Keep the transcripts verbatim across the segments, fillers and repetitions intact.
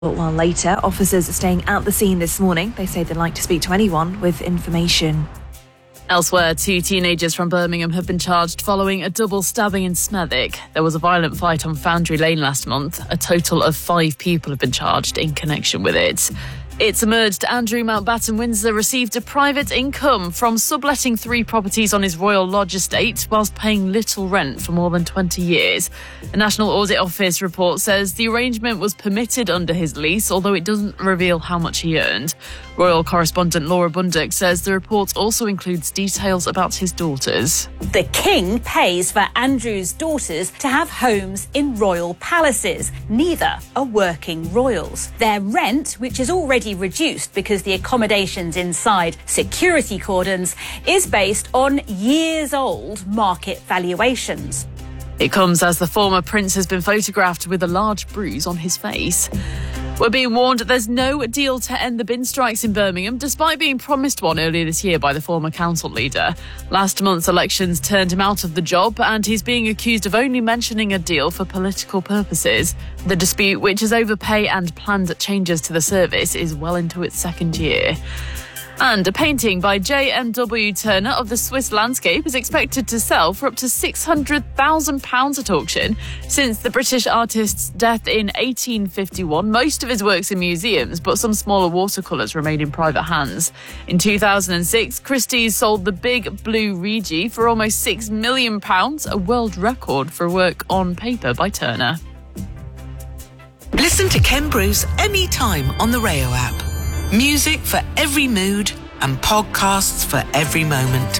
A while later, officers are staying at the scene this morning. They say they'd like to speak to anyone with information. Elsewhere, two teenagers from Birmingham have been charged following a double stabbing in Smethwick. There was a violent fight on Foundry Lane last month. A total of five people have been charged in connection with it. It's emerged Andrew Mountbatten Windsor received a private income from subletting three properties on his Royal Lodge estate whilst paying little rent for more than twenty years. A National Audit Office report says the arrangement was permitted under his lease, although it doesn't reveal how much he earned. Royal correspondent Laura Bundock says the report also includes details about his daughters. The King pays for Andrew's daughters to have homes in royal palaces. Neither are working royals. Their rent, which is already reduced because the accommodations inside security cordons, is based on years-old market valuations. It comes as the former prince has been photographed with a large bruise on his face. We're being warned there's no deal to end the bin strikes in Birmingham, despite being promised one earlier this year by the former council leader. Last month's elections turned him out of the job, and he's being accused of only mentioning a deal for political purposes. The dispute, which is over pay and planned changes to the service, is well into its second year. And a painting by J M W Turner of the Swiss landscape is expected to sell for up to six hundred thousand pounds at auction. Since the British artist's death in eighteen fifty-one, most of his work's in museums, but some smaller watercolours remain in private hands. In two thousand six, Christie's sold the Big Blue Regi for almost six million pounds, a world record for work on paper by Turner. Listen to Ken Bruce anytime on the Rayo app. Music for every mood and podcasts for every moment.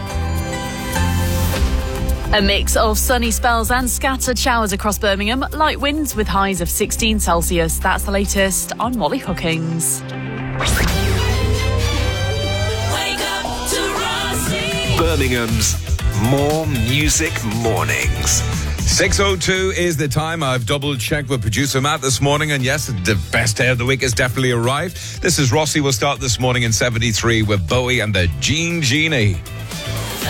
A mix of sunny spells and scattered showers across Birmingham. Light winds with highs of sixteen Celsius. That's the latest. I'm Molly Hookings. Wake up to Rossi. Birmingham's More Music Mornings. six oh two is the time. I've double-checked with producer Matt this morning, and yes, the best day of the week has definitely arrived. This is Rossi. We'll start this morning in seventy-three with Bowie and the Gene Genie.